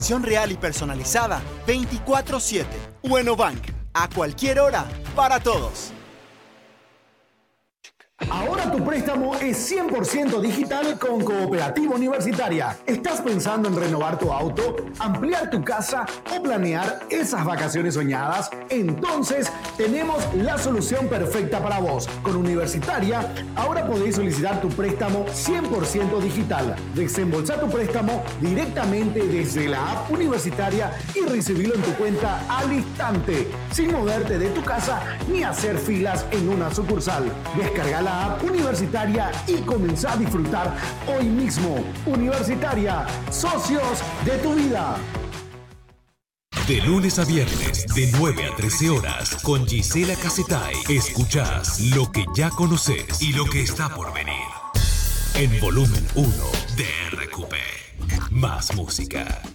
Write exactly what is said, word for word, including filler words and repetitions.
Atención real y personalizada veinticuatro siete. Buenobank, a cualquier hora, para todos. Ahora tu préstamo es cien por ciento digital con Cooperativa Universitaria. ¿Estás pensando en renovar tu auto, ampliar tu casa o planear esas vacaciones soñadas? Entonces tenemos la solución perfecta para vos. Con Universitaria, ahora podéis solicitar tu préstamo cien por ciento digital. Desembolsar tu préstamo directamente desde la app Universitaria y recibirlo en tu cuenta al instante, sin moverte de tu casa ni hacer filas en una sucursal. Descarga la app Universitaria y comenzá a disfrutar hoy mismo. Universitaria, socios de tu vida. De lunes a viernes, de nueve a trece horas, con Gisela Casetay, escuchás lo que ya conoces y lo que está por venir. En Volumen uno de R Q P. Más música.